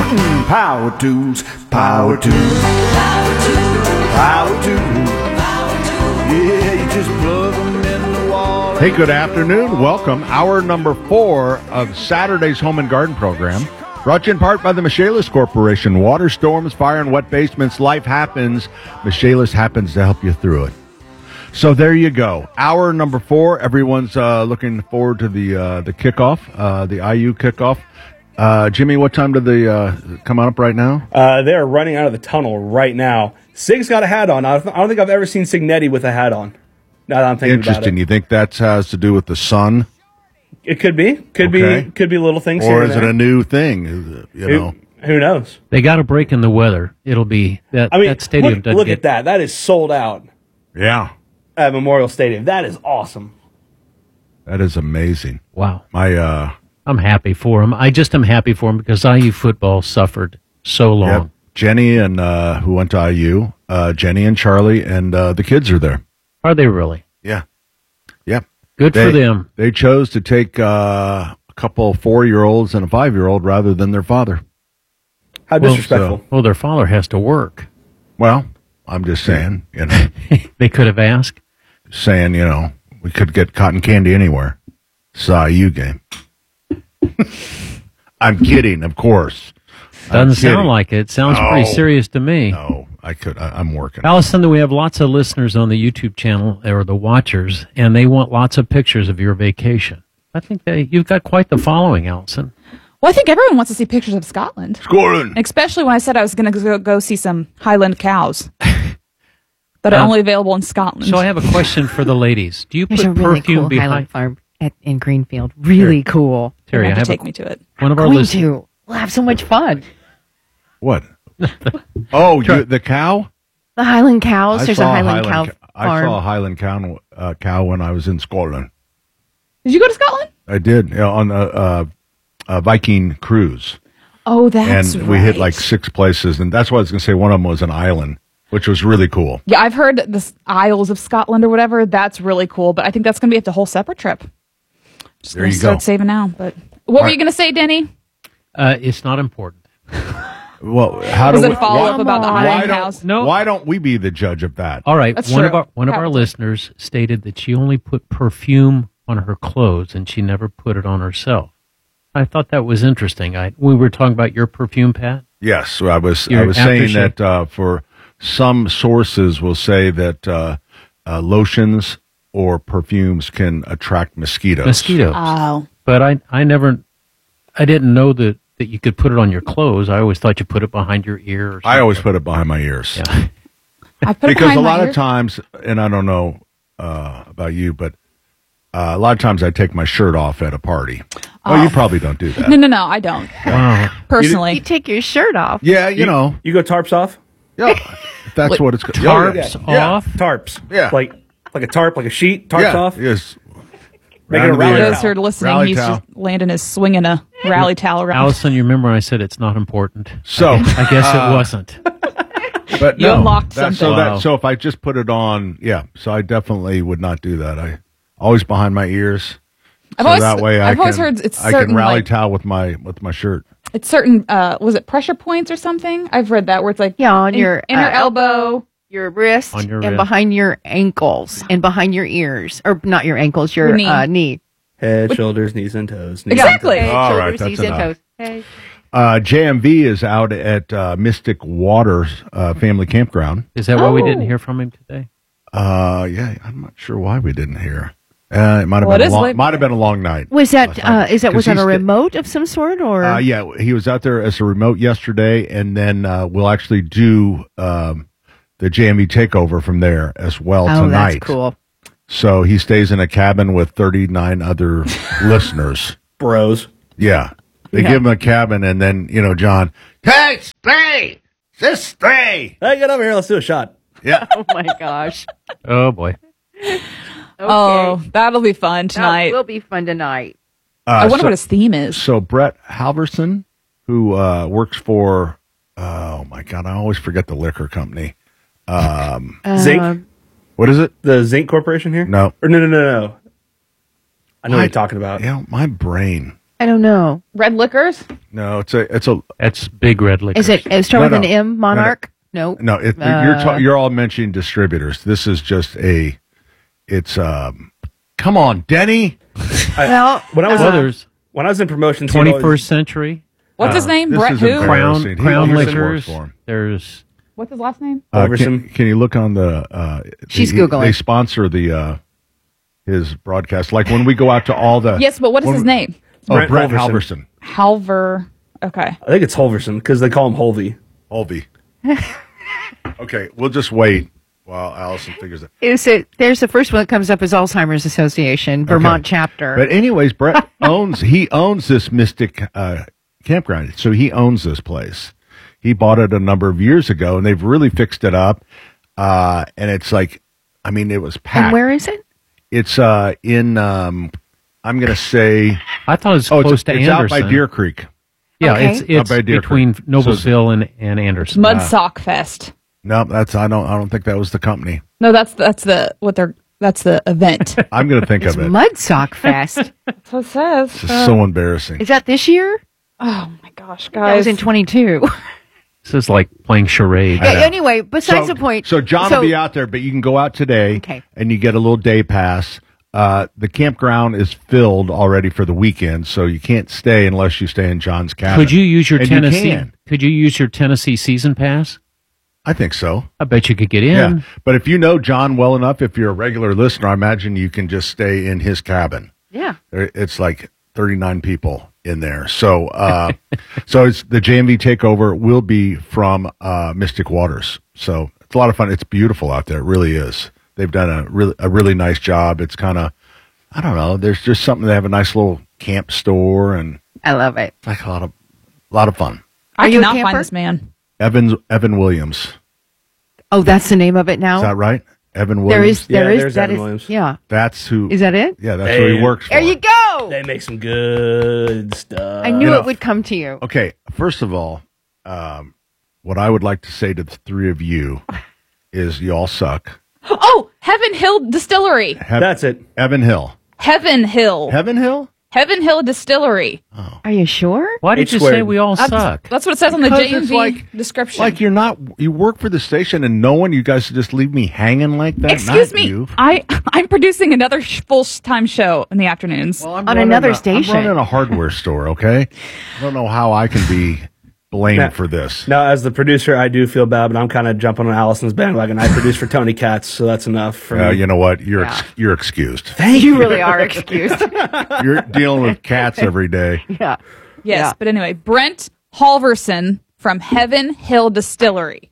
Power tools, power tools, power tools, power tools. Yeah, you just plug them in the wall. Hey, good afternoon. Welcome. Hour number 4 of Saturday's Home and Garden program. Brought to you in part by the Michaelis Corporation. Water, storms, fire, and wet basements. Life happens. Michaelis happens to help you through it. So there you go. Hour number 4. Everyone's looking forward to the kickoff, the IU kickoff. Jimmy, what time did they come up right now? They're running out of the tunnel right now. Sig's got a hat on. I don't think I've ever seen Signetti with a hat on. Now that I'm thinking about it. Interesting. You think that has to do with the sun? It could be. Could be little things here Or and is it there. a new thing? You know. Who knows? They got a break in the weather. It'll be that. I mean, that stadium doesn't look get at that. That is sold out Yeah. at Memorial Stadium. That is awesome. That is amazing. Wow. I'm happy for him. I just am happy for him because IU football suffered so long. Yep. Jenny and who went to IU, Jenny and Charlie, and the kids are there. Are they really? Yeah. Yep. Good for them. They chose to take a couple 4-year-olds and a 5-year-old rather than their father. How disrespectful. Well, their father has to work. Well, I'm just saying, They could have asked. saying, we could get cotton candy anywhere. It's the IU game. I'm kidding, of course. Doesn't sound like it. Sounds pretty serious to me. No, I'm working. Allison, we have lots of listeners on the YouTube channel, or the watchers, and they want lots of pictures of your vacation. I think you've got quite the following, Allison. Well, I think everyone wants to see pictures of Scotland. Scotland! Especially when I said I was going to go see some Highland cows that are only available in Scotland. So I have a question for the ladies. Do you There's put a really perfume cool behind... Highland farm in Greenfield. Really cool. Terry, you I have have to take me to it. one of our Going listeners. to. We'll have so much fun. What? Oh, the cow? The Highland cows. There's a Highland cow farm. I saw a Highland cow when I was in Scotland. Did you go to Scotland? I did, on a Viking cruise. Oh, that's And we hit like 6 places, and that's why I was going to say one of them was an island, which was really cool. Yeah, I've heard the Isles of Scotland or whatever. That's really cool, but I think that's going to be a whole separate trip. Just There gonna you start go. saving now. But what were you going to say, Denny? It's not important. Well, how Was do it we a follow-up about the Highland why cows? No. Why don't we be the judge of that? All right. That's One true. of our Probably. listeners stated that she only put perfume on her clothes and she never put it on herself. I thought that was interesting. We were talking about your perfume, Pat. Yes, I was Your saying aftershave. that for some sources will say that lotions or perfumes can attract mosquitoes. Mosquitoes. Oh. But I didn't know that you could put it on your clothes. I always thought you put it behind your ear. Or something. I always put it behind my ears. Yeah. I put it Because a behind my lot ear. of times, and I don't know about you, but a lot of times I take my shirt off at a party. Oh, you probably don't do that. No, I don't. Wow. Personally. You take your shirt off. Yeah, you know. You go tarps off? Yeah, if that's what it's called. Tarps Yeah. off. Tarps. Yeah. Like a tarp, like a sheet, tarps Yeah, off. yes. Make Round it a of the rally air. For towel. those who are listening, Rally he's towel. just Landon is swinging a rally towel around. Allison, you remember I said it's not important? So, I guess it wasn't. but You no, unlocked that's- something. Wow. So if I just put it on, so I definitely would not do that. I always behind my ears. I've So always, that way I've always heard it's I certain can rally like, towel with my shirt. it's certain was it pressure points or something? I've read that where it's like Yeah, on your inner elbow. your wrist, On your and wrist. behind your ankles, and behind your ears, or not your ankles, your Your knee. knee. Head, shoulders, knees, and toes. Knees Exactly. and toes. All right, Shoulders, that's knees, and enough. toes. Hey. JMV is out at Mystic Waters Family Campground. Is that why we didn't Oh. hear from him today? I'm not sure why we didn't hear. It might have Well, been it is late. might have been a long night. Was that was that 'Cause a he's remote of some sort, or Yeah, he was out there as a remote yesterday, and then we'll actually do the JMV takeover from there as well oh, tonight. that's cool. So he stays in a cabin with 39 other listeners. Bros. Yeah. They give him a cabin, and then, John, hey, stay! Just stay! Hey, get over here. Let's do a shot. Yeah. Oh my gosh. Oh, boy. Okay. Oh, that'll be fun That tonight. will be fun tonight. I wonder what his theme is. So Brett Halverson, who works for, oh my God, I always forget the liquor company. Zinc? What is it? The Zinc Corporation here? No. Or no. I know what you're talking about. My brain. I don't know. Red Liquors? No, it's a. That's Big Red Liquor. Is it start No, with an no. M? Monarch? No. No, you're all mentioning distributors. This is just it's come on, Denny. Well, When I was Others. when I was in promotions, you know, 21st Century. What's his name? This Brett is who? embarrassing. He Crown always Liquors. works for him. There's What's his last name? Iverson. Can you look on the? She's they, Googling. They sponsor the his broadcast. Like when we go out to all the. Yes, but what is his name? Oh, Brett Halverson. Halverson. Halver. Okay. I think it's Holverson because they call him Holvey. Holby. Okay, we'll just wait while Allison figures it. there's the first one that comes up is Alzheimer's Association, Vermont chapter. But anyways, Brett owns this Mystic campground, so he owns this place. He bought it a number of years ago, and they've really fixed it up. And it's like, I mean, it was packed. And where is it? It's in. I'm going to say. I thought it was Oh, close to it's out Anderson. by Deer Creek. Yeah, Okay. it's Up by Deer between Creek. Noblesville and Anderson. Mudsock Fest. No, I don't think that was the company. No, that's the event. I'm going to think of it. Mudsock Fest. That's what it says. This is so embarrassing. Is that this year? Oh my gosh, That was guys. in 22. This is like playing charades. Yeah, anyway, besides the point. So John will be out there, but you can go out today, Okay. and you get a little day pass. The campground is filled already for the weekend, so you can't stay unless you stay in John's cabin. Could you use your And Tennessee? You can. Could you use your Tennessee season pass? I think so. I bet you could get in. Yeah, but if you know John well enough, if you're a regular listener, I imagine you can just stay in his cabin. Yeah. It's like 39 people in there. So, so it's the JMV takeover will be from Mystic Waters. So it's a lot of fun. It's beautiful out there. It really is. They've done a really nice job. It's kind of, I don't know. There's just something. They have a nice little camp store and I love it. like a lot of fun. I Are you a cannot camper? find this man. Evan Williams. Oh, that's the name of it now? Is that right? Evan There Williams. is, there Yeah, is, there's that Evan is, Williams. yeah. That's who. Is that it? Yeah, that's who he Hey. works for. There you go. They make some good stuff. I knew You know- it would come to you. Okay, first of all, what I would like to say to the three of you is you all suck. Oh, Heaven Hill Distillery. That's it. Evan Hill. Heaven Hill. Heaven Hill? Heaven Hill Distillery. Are you sure? Why did H you say squared. we all That's, suck? that's what it says on the Because it's JMV description. Like you work for the station and no one, you guys just leave me hanging like that? Excuse Not me. You. I'm producing another full-time show in the afternoons. Well, I'm On running another I'm station. running a hardware store, okay? I don't know how I can be blamed Now- for this. Now, as the producer, I do feel bad, but I'm kind of jumping on Allison's bandwagon. I produce for Tony Katz, so that's enough for me. You know what? You're Yeah. you're excused. You really are excused. You're dealing with cats every day. Yeah. Yes, Yeah. but anyway, Brent Halverson from Heaven Hill Distillery.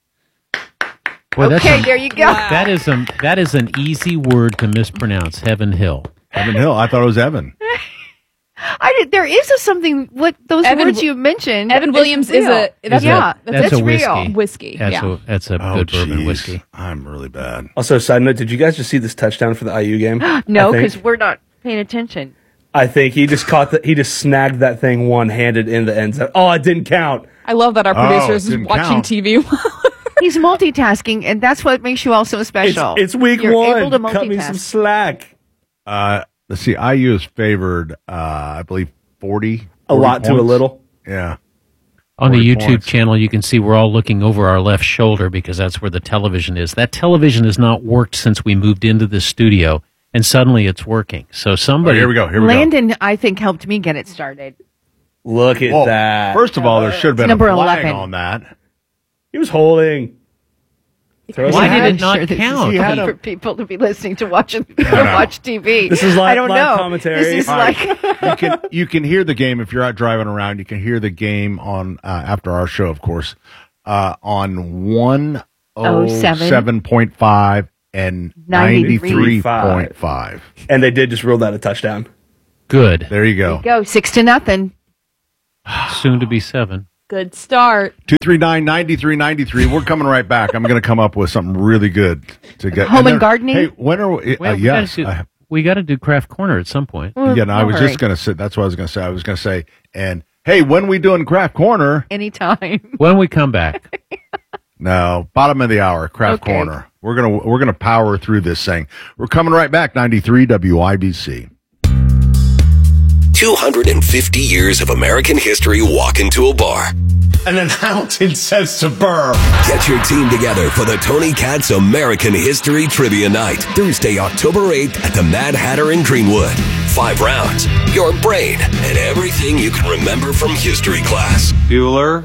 Boy, that's Okay, a- there you go. that is an easy word to mispronounce. Heaven Hill. Evan Hill. I thought it was Evan. There is something, what those Evan- words you mentioned. Evan Williams is real. a that's Yeah, That's it's a real. whiskey. whiskey. That's yeah. that's a Oh, good bourbon jeez. whiskey. I'm really bad. Also, side note, did you guys just see this touchdown for the IU game? No, I think- because we're not paying attention. I think he just he just snagged that thing one-handed in the end zone. Oh, it didn't count. I love that our Oh, producer is didn't watching count. TV. He's multitasking, and that's what makes you all so special. It's week You're one. able to Cut me some multitask. slack. Let's see. IU is favored, I believe, 40. A 40 lot to a points. little. Yeah. On the 40 YouTube points. channel, you can see we're all looking over our left shoulder because that's where the television is. That television has not worked since we moved into this studio, and suddenly it's working. So Oh, somebody, here we go. Here we Landon, I think, helped me get it started. Look at go. Well, that. first of all, there should have been Number a flag 11. on that. He was holding. Throws Why it did out. it not Sure, this is count? He had funny a- for people to be listening to watch TV. This is I don't live know. commentary. This is All right. like you can hear the game if you're out driving around. You can hear the game on after our show, of course, on 107.5 and 93.5. And they did just rule that a touchdown. good, There you go. go 6-0. soon to be 7. Good start. 239-9393. We're coming right back. I'm going to come up with something really good to get Home and then- gardening? Hey, when are we? Well, yes. we got to do Craft Corner at some point. Yeah, no, I no was hurry. just going to say. That's what I was going to say. I was going to say, and hey, when we doing Craft Corner? Anytime. When we come back, No, bottom of the hour, Craft Okay. Corner. We're gonna power through this thing. We're coming right back. 93 WIBC. 250 years of American history walk into a bar. And then Hamilton says to Burr, Get your team together for the Tony Katz American History Trivia Night, Thursday, October 8th at the Mad Hatter in Greenwood. 5 rounds, your brain, and everything you can remember from history class. Bueller.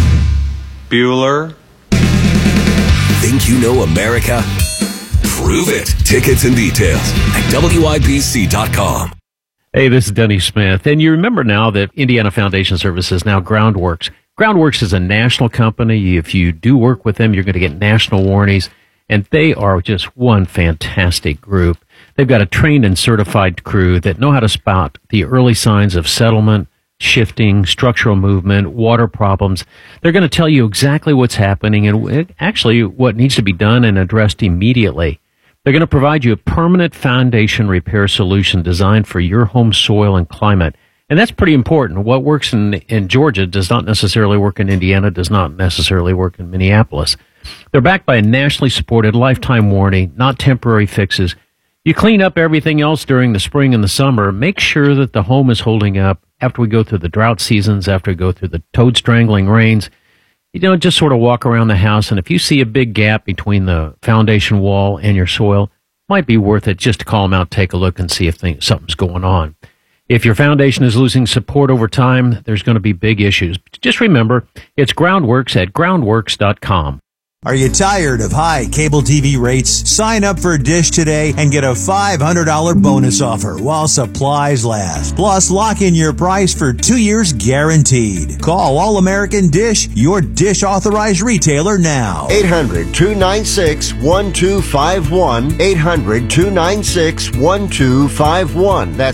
Think you know America? Prove it. Tickets and details at WIBC.com. Hey, this is Denny Smith, and you remember now that Indiana Foundation Service is now Groundworks. Groundworks is a national company. If you do work with them, you're going to get national warranties, and they are just one fantastic group. They've got a trained and certified crew that know how to spot the early signs of settlement, shifting, structural movement, water problems. They're going to tell you exactly what's happening and actually what needs to be done and addressed immediately. They're going to provide you a permanent foundation repair solution designed for your home soil and climate. And that's pretty important. What works in Georgia does not necessarily work in Indiana, does not necessarily work in Minneapolis. They're backed by a nationally supported lifetime warranty, not temporary fixes. You clean up everything else during the spring and the summer. Make sure that the home is holding up after we go through the drought seasons, after we go through the toad strangling rains. You know, just sort of walk around the house, and if you see a big gap between the foundation wall and your soil, it might be worth it just to call them out, take a look, and see if something's going on. If your foundation is losing support over time, there's going to be big issues. Just remember, it's Groundworks at groundworks.com. Are you tired of high cable TV rates? Sign up for Dish today and get a $500 bonus offer while supplies last. Plus, lock in your price for 2 years guaranteed. Call All American Dish, your Dish authorized retailer now. 800-296-1251. 800-296-1251. That's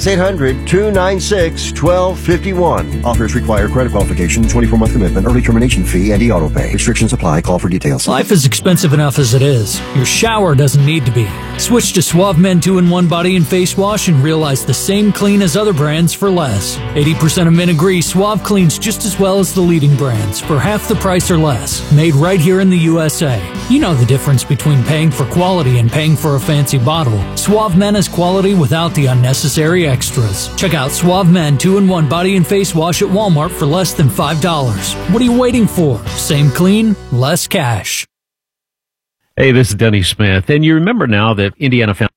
800-296-1251. Offers require credit qualification, 24-month commitment, early termination fee, and e-auto pay. Restrictions apply. Call for details. Life is expensive enough as it is. Your shower doesn't need to be. Switch to Suave Men 2-in-1 Body and Face Wash and realize the same clean as other brands for less. 80% of men agree Suave cleans just as well as the leading brands for half the price or less. Made right here in the USA. You know the difference between paying for quality and paying for a fancy bottle. Suave Men is quality without the unnecessary extras. Check out Suave Men 2-in-1 Body and Face Wash at Walmart for less than $5. What are you waiting for? Same clean, less cash. Hey, this is Denny Smith, and you remember now that Indiana Foundation.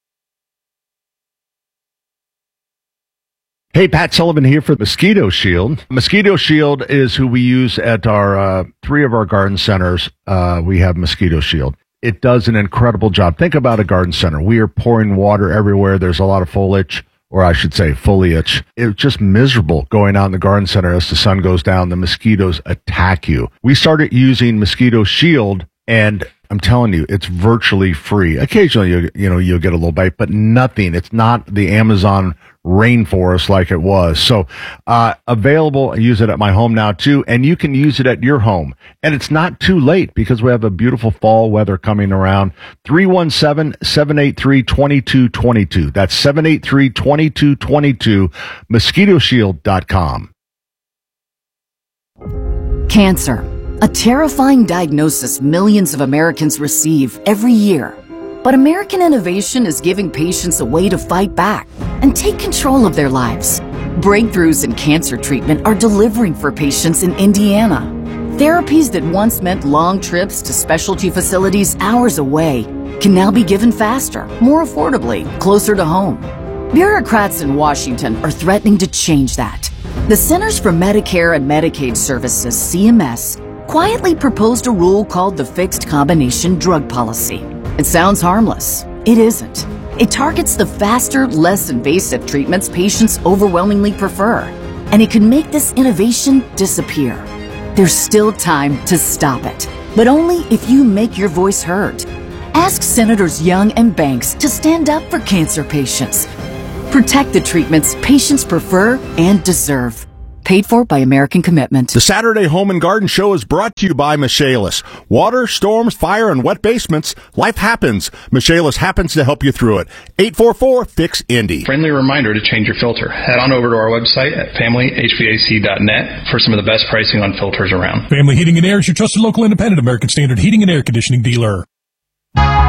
Hey, Pat Sullivan here for Mosquito Shield. Mosquito Shield is who we use at our 3 of our garden centers. We have Mosquito Shield. It does an incredible job. Think about a garden center. We are pouring water everywhere. There's a lot of foliage, or I should say foliage. It's just miserable going out in the garden center as the sun goes down. The mosquitoes attack you. We started using Mosquito Shield, and I'm telling you, it's virtually free. Occasionally, you'll get a little bite, but nothing. It's not the Amazon rainforest like it was. So, available. I use it at my home now too, and you can use it at your home. And it's not too late because we have a beautiful fall weather coming around. 317-783-2222. That's 783-2222. MosquitoShield.com. Cancer. A terrifying diagnosis millions of Americans receive every year. But American innovation is giving patients a way to fight back and take control of their lives. Breakthroughs in cancer treatment are delivering for patients in Indiana. Therapies that once meant long trips to specialty facilities hours away can now be given faster, more affordably, closer to home. Bureaucrats in Washington are threatening to change that. The Centers for Medicare and Medicaid Services, CMS, quietly proposed a rule called the Fixed Combination Drug Policy. It sounds harmless. It isn't. It targets the faster, less invasive treatments patients overwhelmingly prefer, and it could make this innovation disappear. There's still time to stop it, but only if you make your voice heard. Ask Senators Young and Banks to stand up for cancer patients. Protect the treatments patients prefer and deserve. Paid for by American Commitment. The Saturday Home and Garden Show is brought to you by Michaelis. Water, storms, fire, and wet basements. Life happens. Michaelis happens to help you through it. 844-FIX-INDY. Friendly reminder to change your filter. Head on over to our website at familyhvac.net for some of the best pricing on filters around. Family Heating and Air is your trusted local independent American Standard heating and air conditioning dealer.